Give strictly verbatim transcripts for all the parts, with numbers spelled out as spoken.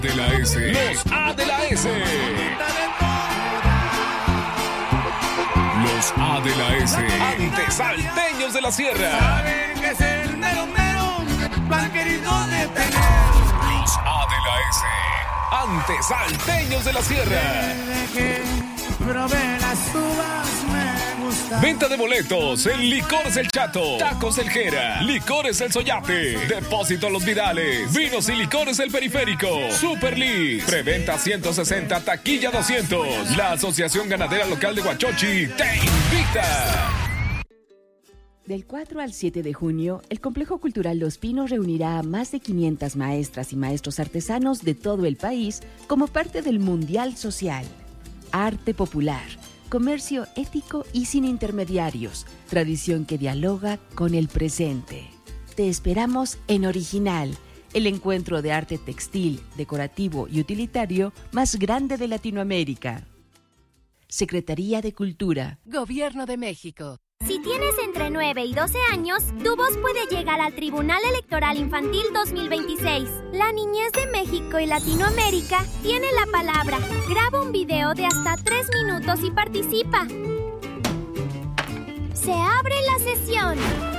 De la S. Los A de la S. Los A de la S. Antesalteños de la Sierra. Saben que es el mero mero, banquerito de tener. Los A de la S. Antesalteños de la Sierra. Desde que probé las uvas me gusta. Venta de boletos en Licores El Chato, Tacos El Jera, Licores El Soyate, Depósito Los Vidales, Vinos y Licores El Periférico, Super Lee, Preventa ciento sesenta, Taquilla doscientos. La Asociación Ganadera Local de Huachochi te invita. Del cuatro al siete de junio, el Complejo Cultural Los Pinos reunirá a más de quinientas maestras y maestros artesanos de todo el país como parte del Mundial Social. Arte popular, comercio ético y sin intermediarios, tradición que dialoga con el presente. Te esperamos en Original, el encuentro de arte textil, decorativo y utilitario más grande de Latinoamérica. Secretaría de Cultura, Gobierno de México. Si tienes entre nueve y doce años, tu voz puede llegar al Tribunal Electoral Infantil dos mil veintiséis. La niñez de México y Latinoamérica tiene la palabra. Graba un video de hasta tres minutos y participa. Se abre la sesión.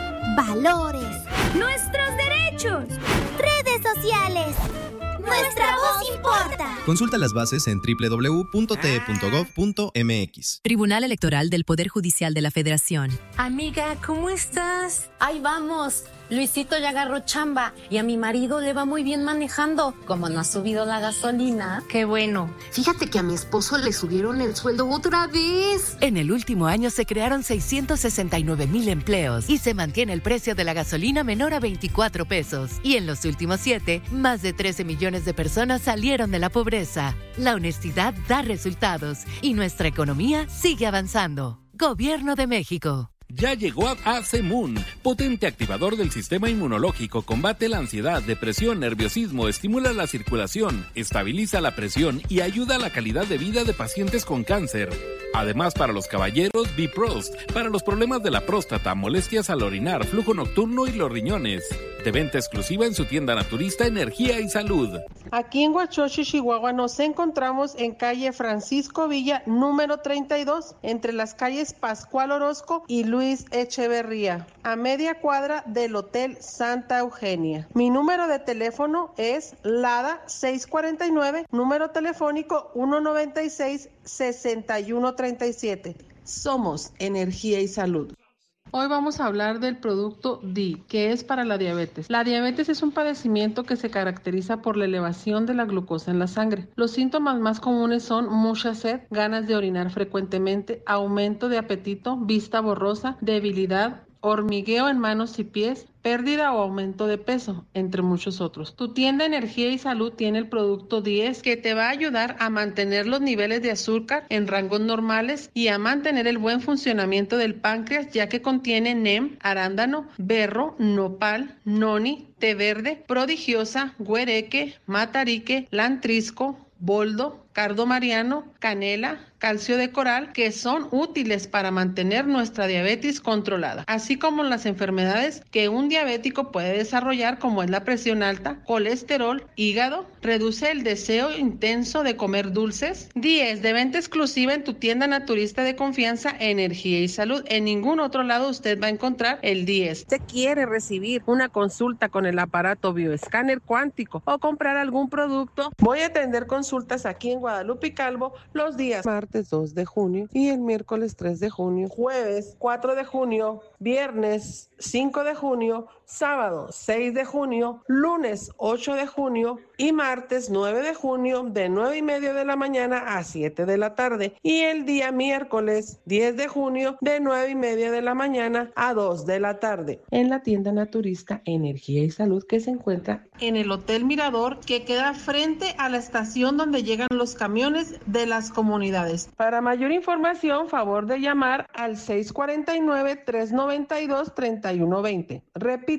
Valores. Nuestros derechos. Redes sociales. Nuestra voz importa. Consulta las bases en doble u doble u doble u punto t e punto gov punto m x. Tribunal Electoral del Poder Judicial de la Federación. Amiga, ¿cómo estás? Ahí vamos. Luisito ya agarró chamba y a mi marido le va muy bien manejando. Como no ha subido la gasolina. Qué bueno. Fíjate que a mi esposo le subieron el sueldo otra vez. En el último año se crearon seiscientos sesenta y nueve mil empleos y se mantiene el precio de la gasolina menor a veinticuatro pesos. Y en los últimos siete, más de trece millones de personas salieron de la pobreza. La honestidad da resultados y nuestra economía sigue avanzando. Gobierno de México. Ya llegó a Acemun, potente activador del sistema inmunológico, combate la ansiedad, depresión, nerviosismo, estimula la circulación, estabiliza la presión y ayuda a la calidad de vida de pacientes con cáncer. Además, para los caballeros, Biprost, para los problemas de la próstata, molestias al orinar, flujo nocturno y los riñones. De venta exclusiva en su tienda naturista Energía y Salud. Aquí en Huachochi, Chihuahua, nos encontramos en calle Francisco Villa, número treinta y dos, entre las calles Pascual Orozco y Luis Echeverría, a media cuadra del Hotel Santa Eugenia. Mi número de teléfono es LADA seiscientos cuarenta y nueve, número telefónico ciento noventa y seis, sesenta y uno treinta y siete. Somos Energía y Salud. Hoy vamos a hablar del producto D I, que es para la diabetes. La diabetes es un padecimiento que se caracteriza por la elevación de la glucosa en la sangre. Los síntomas más comunes son mucha sed, ganas de orinar frecuentemente, aumento de apetito, vista borrosa, debilidad, hormigueo en manos y pies, pérdida o aumento de peso, entre muchos otros. Tu tienda Energía y Salud tiene el producto diez que te va a ayudar a mantener los niveles de azúcar en rangos normales y a mantener el buen funcionamiento del páncreas, ya que contiene nem, arándano, berro, nopal, noni, té verde, prodigiosa, güereque, matarique, lantrisco, boldo, cardo mariano, canela, calcio de coral, que son útiles para mantener nuestra diabetes controlada, así como las enfermedades que un diabético puede desarrollar, como es la presión alta, colesterol, hígado, reduce el deseo intenso de comer dulces. diez de venta exclusiva en tu tienda naturista de confianza, Energía y Salud. En ningún otro lado usted va a encontrar el diez. ¿Usted quiere recibir una consulta con el aparato bioescáner cuántico o comprar algún producto? Voy a atender consultas aquí en Guadalupe y Calvo los días martes dos de junio y el miércoles tres de junio, jueves cuatro de junio, viernes cinco de junio, sábado seis de junio, lunes ocho de junio y martes nueve de junio de nueve y media de la mañana a siete de la tarde, y el día miércoles diez de junio de nueve y media de la mañana a dos de la tarde en la tienda naturista Energía y Salud, que se encuentra en el Hotel Mirador, que queda frente a la estación donde llegan los camiones de las comunidades. Para mayor información, favor de llamar al seis cuatro nueve, tres nueve dos, tres uno dos cero. Repito,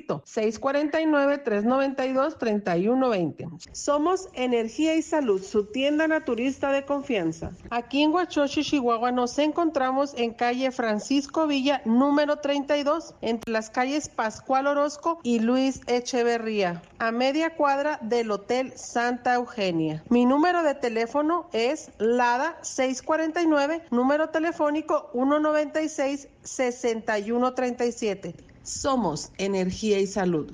Repito, seis cuatro nueve, tres nueve dos, tres uno dos cero. Somos Energía y Salud, su tienda naturista de confianza. Aquí en Huachochi, Chihuahua, nos encontramos en calle Francisco Villa, número treinta y dos, entre las calles Pascual Orozco y Luis Echeverría, a media cuadra del Hotel Santa Eugenia. Mi número de teléfono es LADA seis cuatro nueve, número telefónico uno noventa y seis, sesenta y uno treinta y siete. Somos Energía y Salud.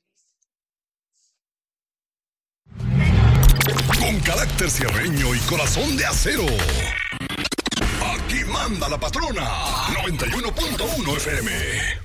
Con carácter sierreño y corazón de acero. Aquí manda la patrona. noventa y uno punto uno F M.